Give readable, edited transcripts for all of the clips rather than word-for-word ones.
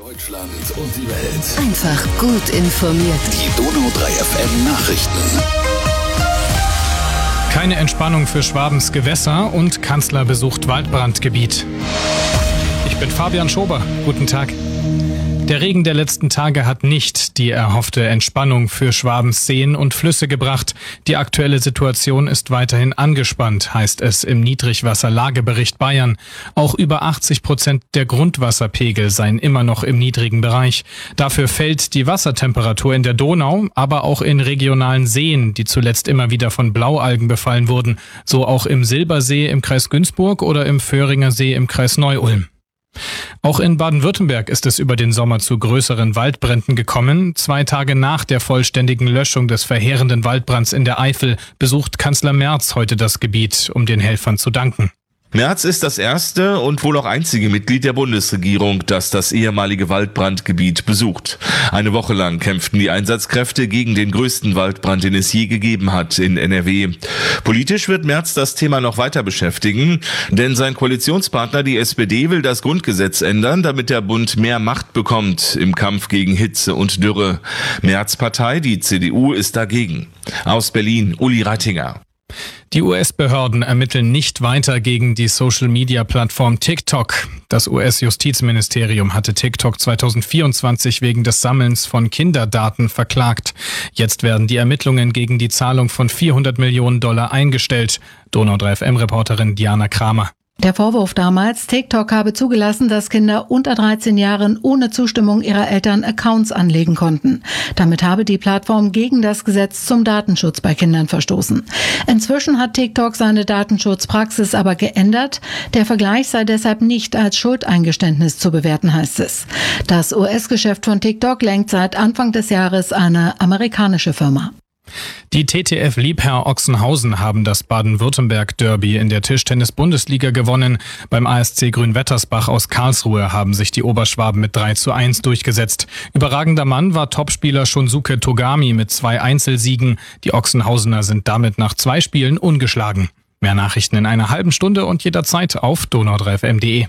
Deutschland und die Welt. Einfach gut informiert. Die Donau 3 FM Nachrichten. Keine Entspannung für Schwabens Gewässer und Kanzler besucht Waldbrandgebiet. Ich bin Fabian Schober. Guten Tag. Der Regen der letzten Tage hat nicht die erhoffte Entspannung für Schwabens Seen und Flüsse gebracht. Die aktuelle Situation ist weiterhin angespannt, heißt es im Niedrigwasserlagebericht Bayern. Auch über 80% der Grundwasserpegel seien immer noch im niedrigen Bereich. Dafür fällt die Wassertemperatur in der Donau, aber auch in regionalen Seen, die zuletzt immer wieder von Blaualgen befallen wurden. So auch im Silbersee im Kreis Günzburg oder im Föhringer See im Kreis Neu-Ulm. Auch in Baden-Württemberg ist es über den Sommer zu größeren Waldbränden gekommen. 2 Tage nach der vollständigen Löschung des verheerenden Waldbrands in der Eifel besucht Kanzler Merz heute das Gebiet, um den Helfern zu danken. Merz ist das erste und wohl auch einzige Mitglied der Bundesregierung, das das ehemalige Waldbrandgebiet besucht. Eine Woche lang kämpften die Einsatzkräfte gegen den größten Waldbrand, den es je gegeben hat in NRW. Politisch wird Merz das Thema noch weiter beschäftigen, denn sein Koalitionspartner, die SPD, will das Grundgesetz ändern, damit der Bund mehr Macht bekommt im Kampf gegen Hitze und Dürre. Merz' Partei, die CDU, ist dagegen. Aus Berlin, Uli Reitinger. Die US-Behörden ermitteln nicht weiter gegen die Social-Media-Plattform TikTok. Das US-Justizministerium hatte TikTok 2024 wegen des Sammelns von Kinderdaten verklagt. Jetzt werden die Ermittlungen gegen die Zahlung von $400 Millionen eingestellt. Donau 3 FM-Reporterin Diana Kramer. Der Vorwurf damals, TikTok habe zugelassen, dass Kinder unter 13 Jahren ohne Zustimmung ihrer Eltern Accounts anlegen konnten. Damit habe die Plattform gegen das Gesetz zum Datenschutz bei Kindern verstoßen. Inzwischen hat TikTok seine Datenschutzpraxis aber geändert. Der Vergleich sei deshalb nicht als Schuldeingeständnis zu bewerten, heißt es. Das US-Geschäft von TikTok lenkt seit Anfang des Jahres eine amerikanische Firma. Die TTF Liebherr Ochsenhausen haben das Baden-Württemberg-Derby in der Tischtennis-Bundesliga gewonnen. Beim ASC Grünwettersbach aus Karlsruhe haben sich die Oberschwaben mit 3:1 durchgesetzt. Überragender Mann war Topspieler Shunsuke Togami mit 2 Einzelsiegen. Die Ochsenhausener sind damit nach 2 Spielen ungeschlagen. Mehr Nachrichten in einer halben Stunde und jederzeit auf donau3fm.de.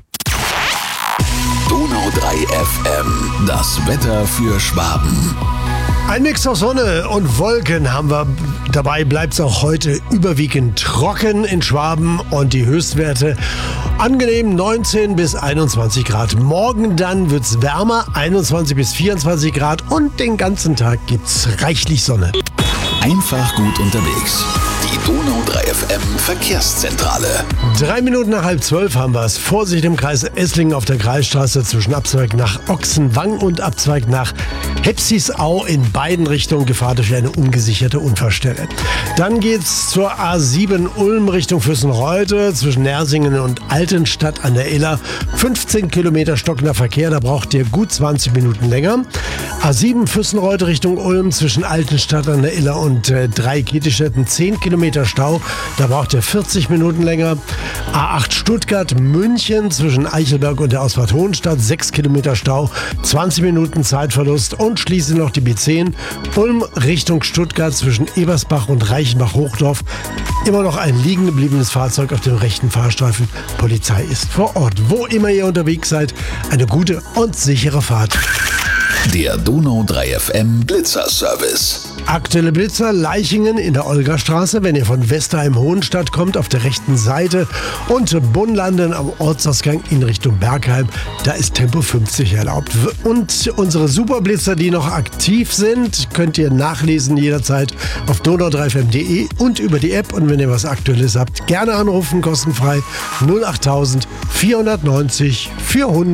Donau 3 FM, das Wetter für Schwaben. Ein Mix aus Sonne und Wolken haben wir. Dabei bleibt es auch heute überwiegend trocken in Schwaben und die Höchstwerte angenehm 19 bis 21 Grad. Morgen dann wird es wärmer, 21 bis 24 Grad und den ganzen Tag gibt's reichlich Sonne. Einfach gut unterwegs. Die Donau 3 FM Verkehrszentrale. 3 Minuten nach 11:30 haben wir es. Vorsicht im Kreis Esslingen auf der Kreisstraße zwischen Abzweig nach Ochsenwang und Abzweig nach Hepsisau in beiden Richtungen. Gefahr durch eine ungesicherte Unfallstelle. Dann geht's zur A7 Ulm Richtung Füssenreuth zwischen Nersingen und Altenstadt an der Iller. 15 Kilometer stockender Verkehr, da braucht ihr gut 20 Minuten länger. A7 Füssenreuth Richtung Ulm zwischen Altenstadt an der Iller und Dreikirchstätten 10 Kilometer Stau, da braucht ihr 40 Minuten länger. A8 Stuttgart München zwischen Eichelberg und der Ausfahrt Hohenstadt 6 Kilometer Stau, 20 Minuten Zeitverlust und schließlich noch die B10 Ulm Richtung Stuttgart zwischen Ebersbach und Reichenbach-Hochdorf. Immer noch ein liegen gebliebenes Fahrzeug auf dem rechten Fahrstreifen. Polizei ist vor Ort. Wo immer ihr unterwegs seid, eine gute und sichere Fahrt. Der Donau 3 FM Blitzerservice. Aktuelle Blitzer, Leichingen in der Olgastraße, wenn ihr von Westerheim-Hohenstadt kommt, auf der rechten Seite und Bunnlanden am Ortsausgang in Richtung Bergheim, da ist Tempo 50 erlaubt. Und unsere Superblitzer, die noch aktiv sind, könnt ihr nachlesen jederzeit auf donau3fm.de und über die App. Und wenn ihr was Aktuelles habt, gerne anrufen, kostenfrei 08000 490 400.